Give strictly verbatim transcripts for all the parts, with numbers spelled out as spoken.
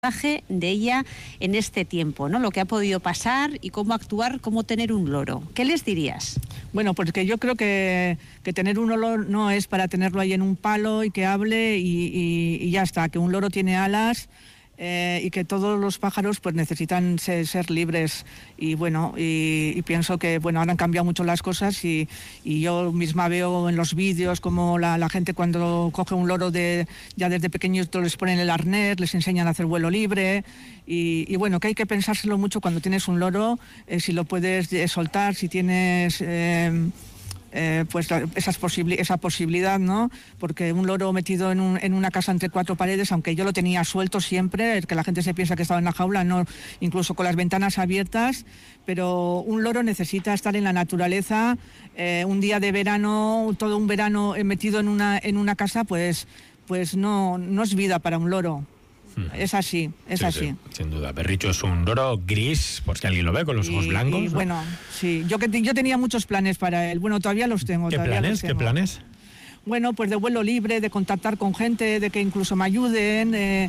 de ella en este tiempo, ¿no? Lo que ha podido pasar y cómo actuar, cómo tener un loro. ¿Qué les dirías? Bueno, porque yo creo que, que tener un loro no es para tenerlo ahí en un palo y que hable y, y, y ya está, que un loro tiene alas. Eh, y que todos los pájaros pues necesitan ser, ser libres y bueno y, y pienso que bueno ahora han cambiado mucho las cosas y, y yo misma veo en los vídeos como la, la gente cuando coge un loro de ya desde pequeños les ponen el arnés, les enseñan a hacer vuelo libre y, y bueno que hay que pensárselo mucho cuando tienes un loro, eh, si lo puedes eh, soltar, si tienes eh, Eh, pues esas posibli- esa posibilidad, ¿no? Porque un loro metido en, un, en una casa entre cuatro paredes, aunque yo lo tenía suelto siempre, el que la gente se piensa que estaba en la jaula, no, incluso con las ventanas abiertas, pero un loro necesita estar en la naturaleza, eh, un día de verano, todo un verano metido en una, en una casa, pues, pues no, no es vida para un loro. Es así, es sí, así. Sí, sin duda. Berricho es un loro gris, por si alguien lo ve, con los ojos y, blancos. Y, ¿no? bueno, sí, yo, que, yo tenía muchos planes para él. Bueno, todavía los tengo. ¿Qué todavía planes? los tengo. ¿Qué planes? Bueno, pues de vuelo libre, de contactar con gente, de que incluso me ayuden, eh,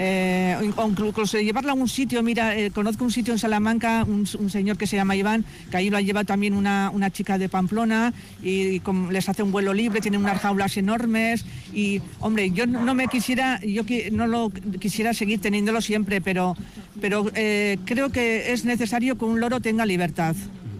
eh, incluso de llevarla a un sitio. Mira, eh, conozco un sitio en Salamanca, un, un señor que se llama Iván, que ahí lo ha llevado también una, una chica de Pamplona y, y con, les hace un vuelo libre, tienen unas jaulas enormes y, hombre, yo no me quisiera, yo que, no lo quisiera seguir teniéndolo siempre, pero, pero eh, creo que es necesario que un loro tenga libertad.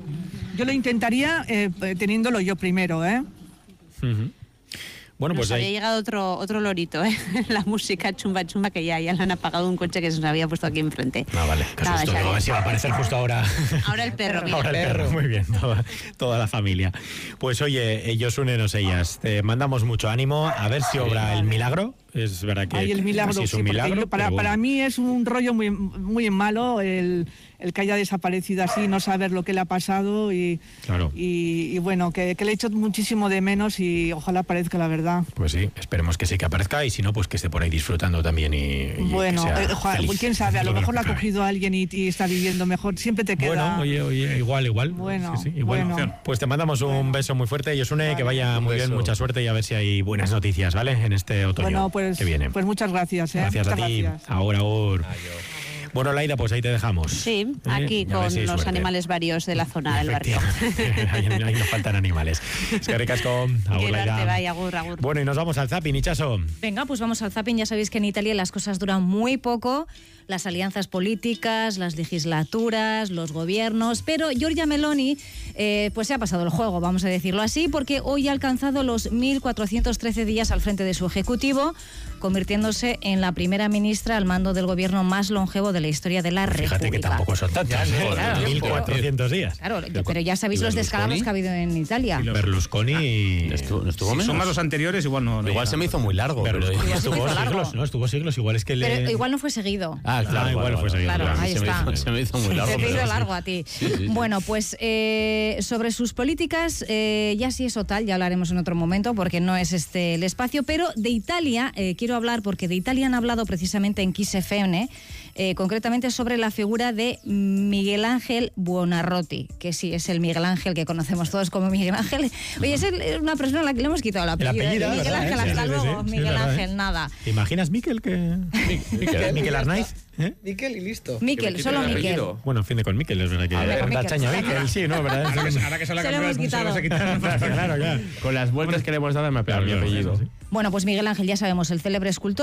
Yo lo intentaría eh, teniéndolo yo primero, ¿eh? Uh-huh. Bueno, nos pues había ahí... llegado otro otro lorito, ¿eh? La música chumba chumba que ya, ya le han apagado un coche que se nos había puesto aquí enfrente. Ah, vale, qué Nada, susto, ya digo, a ver si va a aparecer justo ahora. Ahora el perro. Mira. Ahora el perro, muy bien, toda, toda la familia. Pues oye, ellos únenos ellas, te mandamos mucho ánimo, a ver si obra el milagro. Es verdad que Ay, el milagro, casi es un sí, milagro. Yo, para, bueno. para mí es un rollo muy, muy malo el, el que haya desaparecido así, no saber lo que le ha pasado y, claro. y, y bueno, que, que le he hecho muchísimo de menos y ojalá aparezca la verdad. Pues sí, esperemos que sí que aparezca y si no, pues que esté por ahí disfrutando también y, y bueno, que sea eh, Juan, feliz. quién sabe, a lo Todo mejor lo la que ha cabe. cogido alguien y, y está viviendo mejor, siempre te queda... Bueno, oye, oye, igual, igual. Bueno, sí, sí, igual. bueno. Pues te mandamos un bueno. beso muy fuerte, Yosune, Vale, que vaya muy bien, mucha suerte y a ver si hay buenas noticias, ¿vale? En este otoño bueno, pues, que viene. Pues muchas gracias, ¿eh? Gracias muchas a ti. Gracias. Ahora, ahora. Bueno, Laida, pues ahí te dejamos. Sí, ¿Eh? aquí Ya ves con si hay los suerte. animales varios de la zona del barrio. ahí, ahí nos faltan animales. Es que ricasco. Agur, Laida. Vaya, agur, agur. Bueno, y nos vamos al zapping, Ichaso. Venga, pues vamos al zapping. Ya sabéis que en Italia las cosas duran muy poco. Las alianzas políticas, las legislaturas, los gobiernos. Pero Giorgia Meloni, eh, pues se ha pasado el juego, vamos a decirlo así, porque hoy ha alcanzado los mil cuatrocientos trece días al frente de su ejecutivo, convirtiéndose en la primera ministra al mando del gobierno más longevo de la historia de la República. Fíjate que tampoco son tantos, ¿eh? claro. mil cuatrocientos días. Claro, pero ya sabéis los descalabros que ha habido en Italia. Berlusconi y... Estuvo, no estuvo Si menos. son más los anteriores, igual no. no Igual llega. se me hizo muy largo. Pero Berlusconi Igual se me estuvo hizo largo. siglos, ¿no? Estuvo siglos, igual es que le... Pero igual no fue seguido. Ah, claro, Ah, igual vale, fue vale, seguido, Claro, claro. ahí se, me está. hizo, se me hizo muy largo. Se te pero hizo sí. largo a ti. Sí, sí, sí. Bueno, pues eh, sobre sus políticas, eh, ya sí eso tal, ya hablaremos en otro momento porque no es este el espacio, pero de Italia eh, quiero hablar porque de Italia han hablado precisamente en Kiss F M, eh, concretamente sobre la figura de Miguel Ángel Buonarroti, que sí, es el Miguel Ángel que conocemos todos como Miguel Ángel. Oye, es el- una persona a la que le hemos quitado el apellido. El apellido, Miguel ¿verdad? Ángel, Sí, hasta sí, sí, luego. sí, Miguel verdad, Ángel, ¿eh? nada. ¿Te imaginas Miquel que... Miquel, Miquel Arnaiz? ¿Eh? Miquel y listo. Miquel, solo el Miquel. apellido. Bueno, en fin de con Miquel, es verdad que... A ver, con la Miquel. chaña Miquel, sí, ¿no? ¿Verdad? Ahora que, ahora que se la Se lo cambió, hemos no se lo vas a quitado. quitar. Claro, claro. Con las vueltas que le hemos dado me ha pegado mi Claro, apellido. sí, sí. Bueno, pues Miguel Ángel, ya sabemos, el célebre escultor.